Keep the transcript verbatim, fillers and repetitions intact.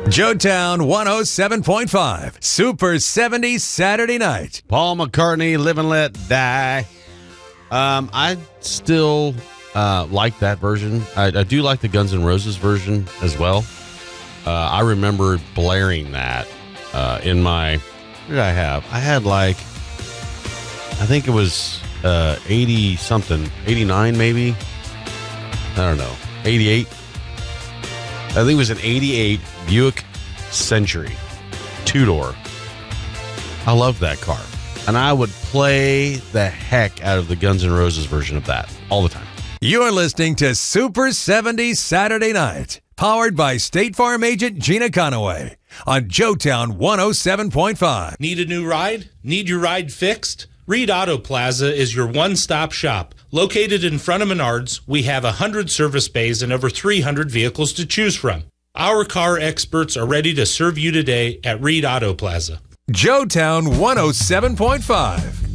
Joetown one oh seven point five, Super seventies Saturday night. Paul McCartney, Live and Let Die. Um, I still uh, like that version. I, I do like the Guns N' Roses version as well. Uh, I remember blaring that uh, in my, what did I have? I had like, I think it was uh, eighty something, eighty-nine maybe. I don't know, eighty-eight. I think it was an eighty-eight Buick Century two-door. I love that car. And I would play the heck out of the Guns N' Roses version of that all the time. You're listening to Super seventies Saturday night, powered by State Farm agent Gina Conaway on Joetown one oh seven point five. Need a new ride? Need your ride fixed? Reed Auto Plaza is your one-stop shop. Located in front of Menards, we have one hundred service bays and over three hundred vehicles to choose from. Our car experts are ready to serve you today at Reed Auto Plaza. Joetown one oh seven point five.